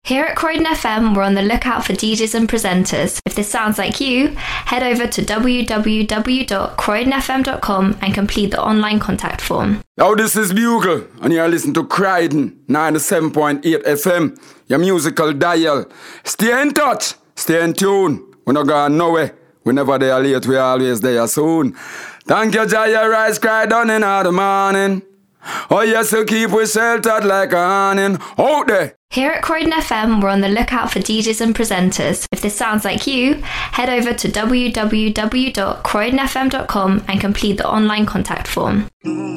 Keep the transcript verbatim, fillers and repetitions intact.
Here at Croydon F M, we're on the lookout for D Js and presenters. If this sounds like you, head over to w w w dot croydon f m dot com and complete the online contact form. Now this is Bugle, and you're listening to Croydon ninety-seven point eight F M, your musical dial. Stay in touch, stay in tune. We're not going nowhere. Whenever they are late, we're always there soon. Thank you, Jaya Rise, cry down in the morning. Oh yes, you keep we sheltered like a awning. Out there! Here at Croydon F M, we're on the lookout for D Js and presenters. If this sounds like you, head over to w w w dot croydon f m dot com and complete the online contact form.